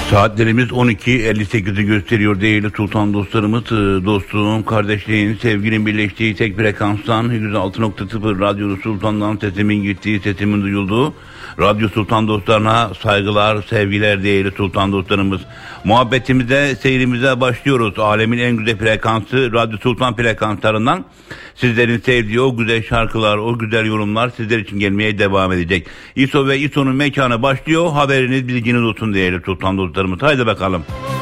Saatlerimiz 12.58'i gösteriyor değerli sultan dostlarımız. Dostluğun, kardeşliğin, sevginin birleştiği tek frekanstan 106.0 Radyo Sultan'dan sesimin gittiği, sesimin duyulduğu Radyo Sultan dostlarına saygılar, sevgiler değerli sultan dostlarımız. Muhabbetimize, seyrimize başlıyoruz. Alemin en güzel frekansı Radyo Sultan frekanslarından sizlerin sevdiği o güzel şarkılar, o güzel yorumlar sizler için gelmeye devam edecek. İso ve İso'nun mekanı başlıyor. Haberiniz, bilginiz olsun değerli sultan dostlarımız. Haydi bakalım.